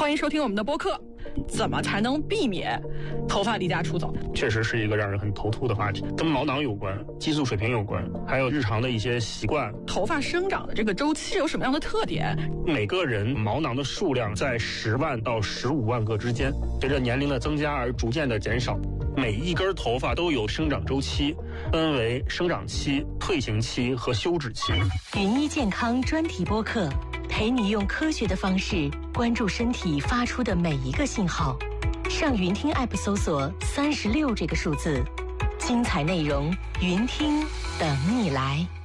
欢迎收听我们的播客。怎么才能避免头发离家出走？ 确实是一个让人很头秃的话题，跟毛囊有关，激素水平有关，还有日常的一些习惯。 头发生长的这个周期有什么样的特点？ 每个人毛囊的数量在10万到15万个之间，随着年龄的增加而逐渐的减少。每一根头发都有生长周期，分为生长期、退行期和休止期。 云医健康专题播客，陪你用科学的方式关注身体发出的每一个信号。上云听 App 搜索36这个数字，精彩内容云听等你来。